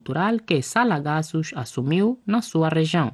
cultural que Salagassos assumiu na sua região.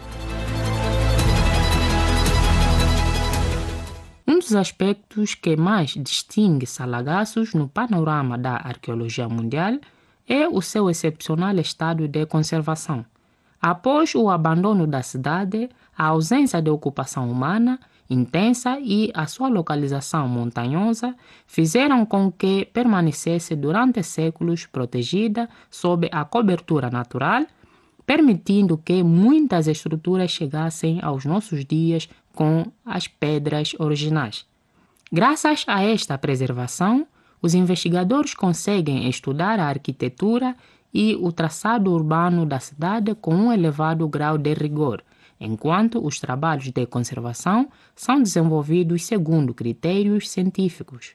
Um dos aspectos que mais distingue Salagassos no panorama da arqueologia mundial é o seu excepcional estado de conservação. Após o abandono da cidade, a ausência de ocupação humana intensa e a sua localização montanhosa fizeram com que permanecesse durante séculos protegida sob a cobertura natural, permitindo que muitas estruturas chegassem aos nossos dias com as pedras originais. Graças a esta preservação, os investigadores conseguem estudar a arquitetura e o traçado urbano da cidade com um elevado grau de rigor, enquanto os trabalhos de conservação são desenvolvidos segundo critérios científicos.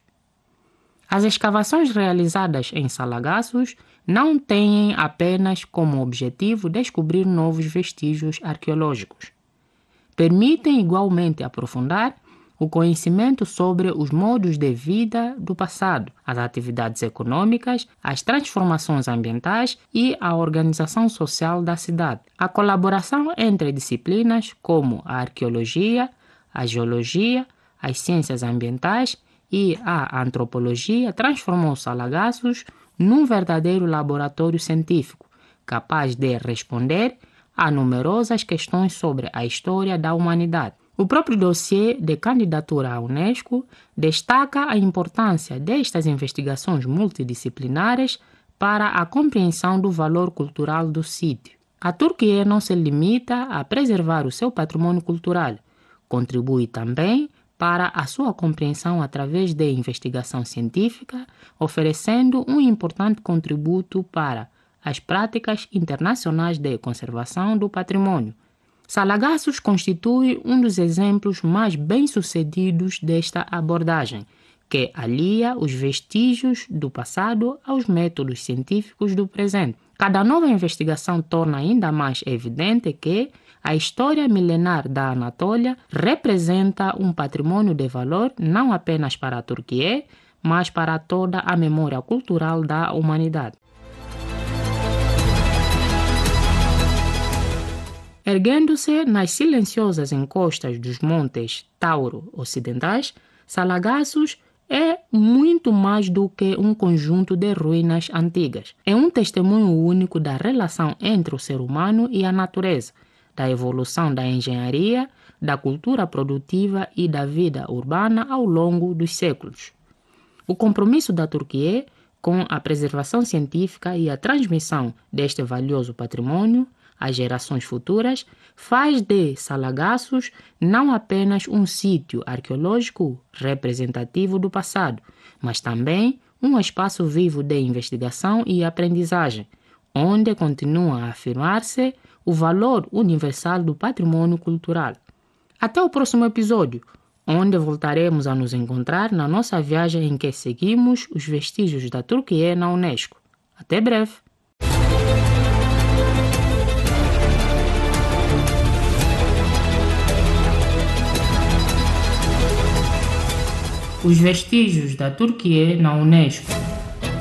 As escavações realizadas em Salagassos não têm apenas como objetivo descobrir novos vestígios arqueológicos. Permitem igualmente aprofundar o conhecimento sobre os modos de vida do passado, as atividades econômicas, as transformações ambientais e a organização social da cidade. A colaboração entre disciplinas como a arqueologia, a geologia, as ciências ambientais e a antropologia transformou Salagassos num verdadeiro laboratório científico, capaz de responder a numerosas questões sobre a história da humanidade. O próprio dossiê de candidatura à Unesco destaca a importância destas investigações multidisciplinares para a compreensão do valor cultural do sítio. A Turquia não se limita a preservar o seu patrimônio cultural, contribui também para a sua compreensão através de investigação científica, oferecendo um importante contributo para as práticas internacionais de conservação do patrimônio. Salagassos constitui um dos exemplos mais bem-sucedidos desta abordagem, que alia os vestígios do passado aos métodos científicos do presente. Cada nova investigação torna ainda mais evidente que a história milenar da Anatólia representa um patrimônio de valor não apenas para a Turquia, mas para toda a memória cultural da humanidade. Erguendo-se nas silenciosas encostas dos montes Tauro ocidentais, Salagassos é muito mais do que um conjunto de ruínas antigas. É um testemunho único da relação entre o ser humano e a natureza, da evolução da engenharia, da cultura produtiva e da vida urbana ao longo dos séculos. O compromisso da Turquia com a preservação científica e a transmissão deste valioso patrimônio às gerações futuras faz de Salagassos não apenas um sítio arqueológico representativo do passado, mas também um espaço vivo de investigação e aprendizagem, onde continua a afirmar-se o valor universal do patrimônio cultural. Até o próximo episódio, onde voltaremos a nos encontrar na nossa viagem em que seguimos os vestígios da Turquia na Unesco. Até breve! Os vestígios da Turquia na Unesco.